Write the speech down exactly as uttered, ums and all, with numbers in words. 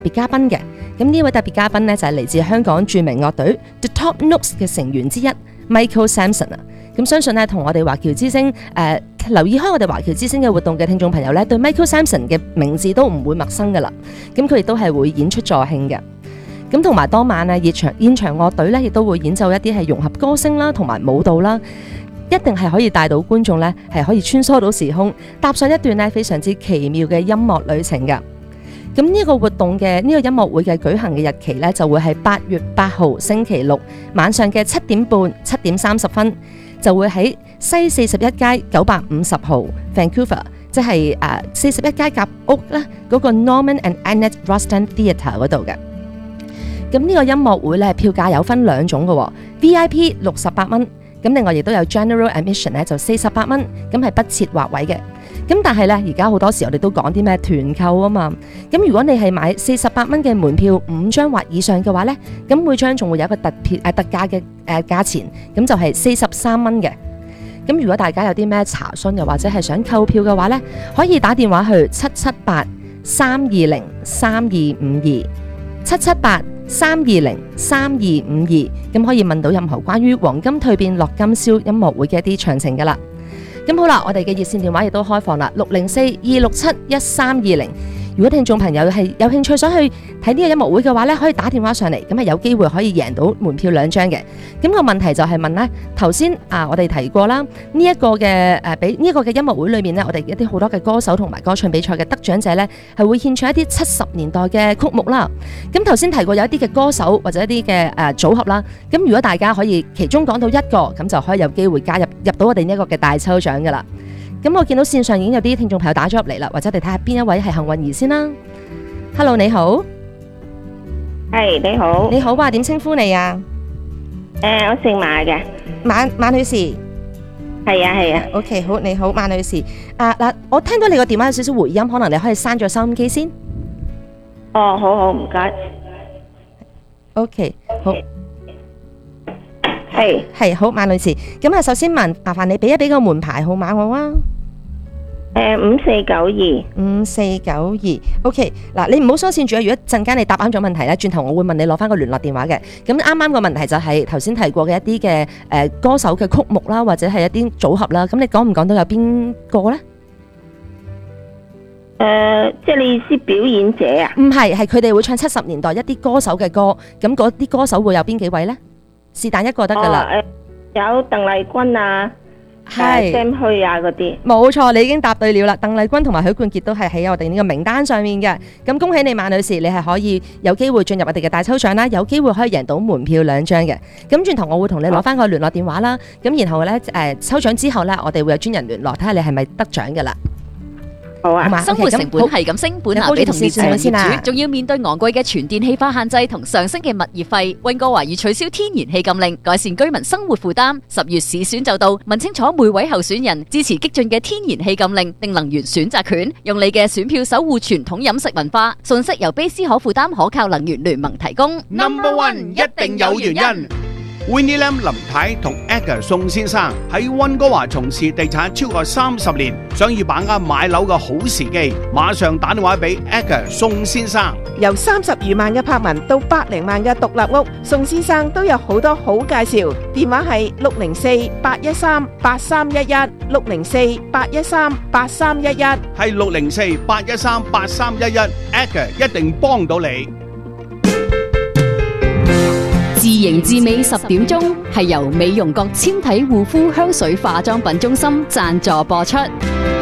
別嘉賓嘅。咁呢位特別嘉賓呢，就係嚟自香港著名樂隊 The Top Notes 嘅成員之一 Michael Samson 啊。咁相信咧，同我哋華僑之聲誒、呃、留意開我哋華僑之聲嘅活動嘅聽眾朋友咧，對 Michael Samson 嘅名字都唔會陌生噶啦。咁佢亦都係會演出助興嘅。咁同埋當晚啊，現場現場樂隊咧，亦都會演奏一啲係融合歌聲啦，同埋舞蹈啦，一定係可以帶到觀眾咧，係可以穿梭到時空，踏上一段咧非常之奇妙嘅音樂旅程噶。咁呢個活動嘅呢、這個音樂會嘅舉行嘅日期咧，就會係八月八號星期六晚上嘅七點半七點三十分。就會喺西四十一街九百五十號 Vancouver， 即係誒四十一街夾屋咧嗰、那個 Norman and Annette Rustan Theatre 嗰度嘅。咁呢個音樂會咧票價有分兩種嘅 ，V I P 六十八蚊，咁另外亦都有 General Admission 咧就四十八蚊，咁係不設劃位嘅。咁但係咧而家好多時我哋都講啲咩團購啊嘛，咁如果你係買四十八蚊嘅門票五張或以上嘅話咧，咁每張仲會有一個特別誒、呃、特價嘅誒價錢，咁就係四十三蚊嘅。咁如果大家有啲咩查詢又或者係想購票嘅話咧，可以打電話去七七八三二零三二五二七七八三二零三二五二，咁可以問到任何關於黃金蛻變樂今宵音樂會嘅一啲詳情噶啦。咁好啦，我哋嘅熱線電話亦都開放啦，六零四二六七一三二零。如果聽眾朋友係有興趣想去睇呢個音樂會嘅話咧，可以打電話上嚟，咁係有機會可以贏到門票兩張嘅。咁、個問題就係問咧，頭先啊，我哋提過啦，呢、這、一個嘅誒，俾呢一個嘅音樂會裏面咧，我哋一啲好多嘅歌手同埋歌唱比賽嘅得獎者咧，係會獻唱一啲七十年代嘅曲目啦。咁頭先提過有一啲嘅歌手或者一啲嘅誒組合啦。咁如果大家可以其中講到一個，咁就可以有機會加入入到我哋呢一個嘅大抽獎噶啦。咁我見到線上已經有啲聽眾朋友打咗入嚟啦，或者我哋睇下邊一位係幸運兒先啦。Hello， 你好， 係你好， 你好啊，點稱呼你啊？ 誒、呃，我姓馬嘅， 馬馬女士， 係啊係啊。 OK， 好，你好，馬女士。啊嗱，我聽到你個電話有少少回音，可能你可以閂咗收音機先。 哦，好好，唔該。 OK， 好。 係係好，馬女士。咁啊，首先問麻煩你俾一俾個門牌號碼我啊。 誒，五四九二。 五四九二。OK， 嗱，你唔好收線住啊！如果陣間你答啱咗問題咧，轉頭我會問你攞翻個聯絡電話嘅。咁啱啱個問題就係頭先提過嘅一啲嘅誒歌手嘅曲目啦，或者係一啲組合啦。咁你講唔講到有邊個咧？ 誒，即係你意思表演者啊？ 唔係，係佢哋會唱七十年代一啲歌手嘅歌。咁嗰啲歌手會有邊幾位咧？是但一個得噶啦。 誒，有鄧麗君啊， 係 Sam 許啊嗰啲。 冇錯，你已經答對了啦。鄧麗君同埋許冠傑都係喺我哋呢個名單上面嘅。咁恭喜你，馬女士，你係可以有機會進入我哋嘅大抽獎啦，有機會可以贏到門票兩張嘅。咁轉頭我會同你攞翻個聯絡電話啦。咁然後咧誒抽獎之後咧，我哋會有專人聯絡，睇下你係咪得獎噶啦。 好啊， 生活成本係咁升，本拿比同業主仲要面對昂貴嘅全電氣化限制同上升嘅物業費。溫哥華已取消天然氣禁令，改善居民生活負擔。十月市選就到，問清楚每位候選人支持激進嘅天然氣禁令定能源選擇權，用你嘅選票守護傳統飲食文化。信息由卑斯可負擔可靠能源聯盟提供。 Number One 一定有原因。Winnie Lam 林太同 Edgar 宋先生喺溫哥華從事地產超過三十年，想要把握買樓嘅好時機，馬上打電話俾 Edgar 宋先生。 由三十餘萬嘅柏文到百零萬嘅獨立屋，宋先生都有好多好介紹。電話係六零四八一三八三一一，六零四八一三八三一一， 係六零四八一三八三一一 ，Edgar 一定幫到你。 自營自美十點鐘係由美容閣纖體護膚香水化妝品中心贊助播出。